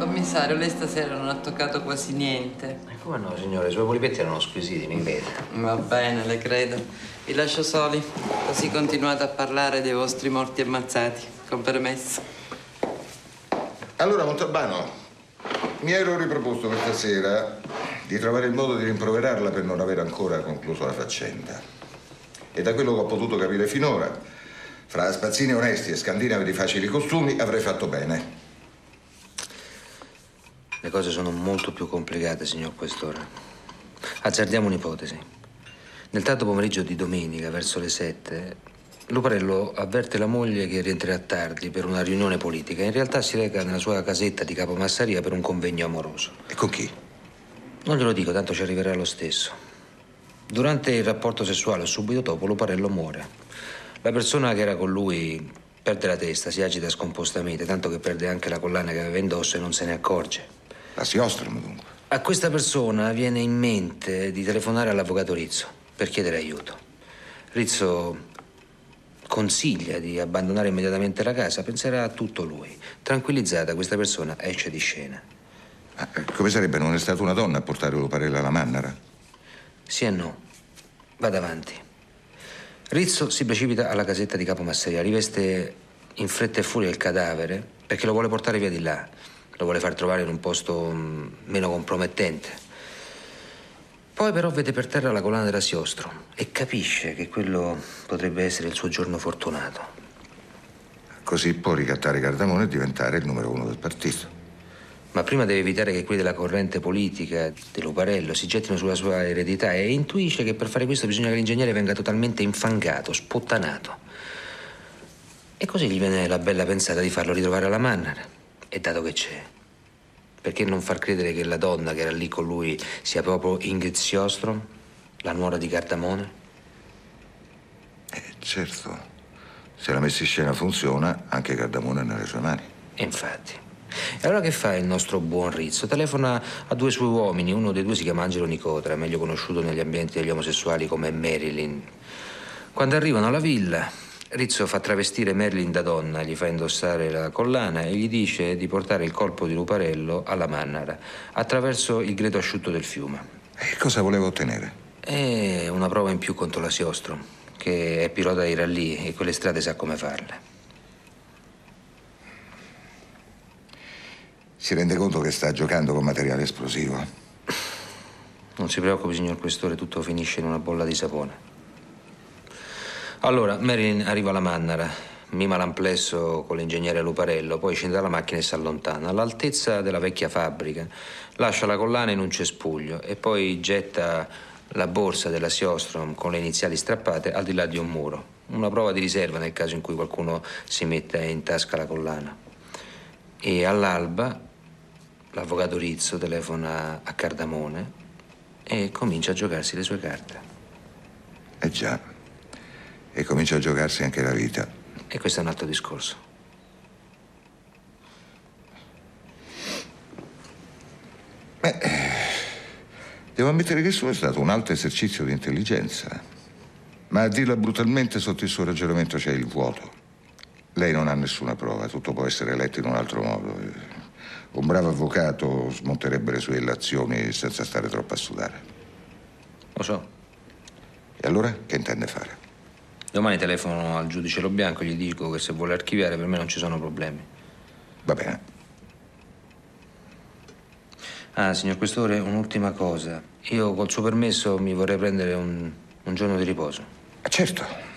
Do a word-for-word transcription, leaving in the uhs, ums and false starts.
Commissario, lei stasera non ha toccato quasi niente. E come no, signore? I suoi polipetti erano squisiti, mi vede. Va bene, le credo. Vi lascio soli, così continuate a parlare dei vostri morti ammazzati, con permesso. Allora, Montalbano, mi ero riproposto questa sera di trovare il modo di rimproverarla per non aver ancora concluso la faccenda. E da quello che ho potuto capire finora, fra spazzini onesti e scandinavi di facili costumi, avrei fatto bene. Le cose sono molto più complicate, signor Questore. Azzardiamo un'ipotesi. Nel tardo pomeriggio di domenica, verso le sette, Luparello avverte la moglie che rientrerà tardi per una riunione politica. In realtà si reca nella sua casetta di Capomassaria per un convegno amoroso. E con chi? Non glielo dico, tanto ci arriverà lo stesso. Durante il rapporto sessuale o subito dopo, Luparello muore. La persona che era con lui perde la testa, si agita scompostamente, tanto che perde anche la collana che aveva indosso e non se ne accorge. La Siostrom, dunque. A questa persona viene in mente di telefonare all'avvocato Rizzo per chiedere aiuto. Rizzo consiglia di abbandonare immediatamente la casa, penserà a tutto lui. Tranquillizzata, questa persona esce di scena. Ma come sarebbe? Non è stata una donna a portare Luparello alla Mannara? Sì e no. Vada avanti. Rizzo si precipita alla casetta di Capomassaria, riveste in fretta e furia il cadavere perché lo vuole portare via di là. Lo vuole far trovare in un posto mh, meno compromettente. Poi però vede per terra la collana della Siostrom e capisce che quello potrebbe essere il suo giorno fortunato. Così può ricattare Cardamone e diventare il numero uno del partito. Ma prima deve evitare che quelli della corrente politica di Luparello si gettino sulla sua eredità e intuisce che per fare questo bisogna che l'ingegnere venga totalmente infangato, spottanato. E così gli viene la bella pensata di farlo ritrovare alla Mannara. E dato che c'è, perché non far credere che la donna che era lì con lui sia proprio Ingrid Siostrom, la nuora di Cardamone? Eh, certo. Se la messa in scena funziona, anche Cardamone è nelle sue mani. E infatti. E allora che fa il nostro buon Rizzo? Telefona a due suoi uomini, uno dei due si chiama Angelo Nicotra, meglio conosciuto negli ambienti degli omosessuali come Marilyn. Quando arrivano alla villa, Rizzo fa travestire Marilyn da donna, gli fa indossare la collana e gli dice di portare il corpo di Luparello alla Mannara, attraverso il greto asciutto del fiume. E cosa voleva ottenere? È una prova in più contro la Siostrom, che è pilota dei rallye e quelle strade sa come farle. Si rende conto che sta giocando con materiale esplosivo? Non si preoccupi, signor Questore, tutto finisce in una bolla di sapone. Allora, Marilyn arriva alla Mannara, mima l'amplesso con l'ingegnere Luparello, poi scende dalla macchina e si allontana. All'altezza della vecchia fabbrica, lascia la collana in un cespuglio e poi getta la borsa della Siostrom con le iniziali strappate al di là di un muro. Una prova di riserva nel caso in cui qualcuno si metta in tasca la collana. E all'alba l'avvocato Rizzo telefona a Cardamone e comincia a giocarsi le sue carte. Eh già. E comincia a giocarsi anche la vita. E questo è un altro discorso. Beh, devo ammettere che il suo è stato un alto esercizio di intelligenza. Ma a dirla brutalmente, sotto il suo ragionamento c'è il vuoto. Lei non ha nessuna prova, tutto può essere letto in un altro modo. Un bravo avvocato smonterebbe le sue illazioni senza stare troppo a sudare. Lo so. E allora che intende fare? Domani telefono al giudice Lo Bianco e gli dico che se vuole archiviare per me non ci sono problemi. Va bene. Ah, signor Questore, un'ultima cosa. Io col suo permesso mi vorrei prendere un, un giorno di riposo. Certo.